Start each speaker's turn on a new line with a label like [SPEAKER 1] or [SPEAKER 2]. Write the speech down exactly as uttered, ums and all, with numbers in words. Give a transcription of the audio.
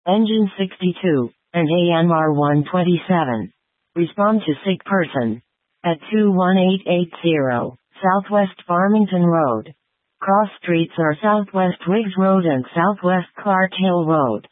[SPEAKER 1] Engine sixty-two, and A M R one twenty-seven. Respond to sick person. At two one eight eight zero, Southwest Farmington Road. Cross streets are Southwest Riggs Road and Southwest Clark Hill Road.